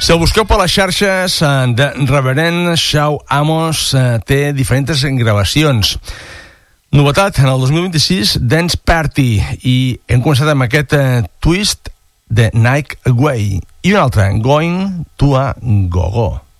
Si el busqueu per les xarxes, de Reverend Shaw Amos té diferents gravacions. Novetat, en el 2026, Dance Party, i hem començat amb aquest Twist de Nike Away, i un altre, Going to a Go-Go.